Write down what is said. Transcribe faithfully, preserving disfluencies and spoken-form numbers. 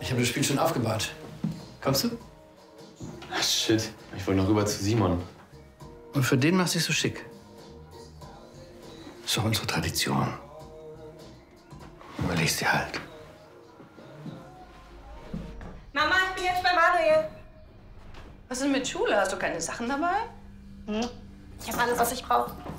Ich habe das Spiel schon aufgebaut. Kommst du? Ach, shit. Ich wollte noch rüber zu Simon. Und für den machst du dich so schick. So unsere Tradition. Überlegst dir halt. Mama, ich bin jetzt bei Manuel. Was ist denn mit Schule? Hast du keine Sachen dabei? Hm. Ich habe alles, was ich brauche.